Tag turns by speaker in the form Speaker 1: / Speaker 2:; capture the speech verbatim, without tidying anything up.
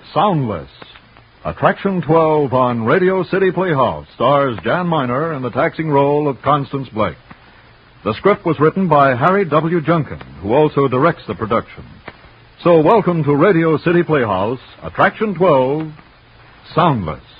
Speaker 1: Soundless. Attraction twelve on Radio City Playhouse stars Jan Miner in the taxing role of Constance Blake. The script was written by Harry W. Junkin, who also directs the production. So welcome to Radio City Playhouse, Attraction twelve, Soundless.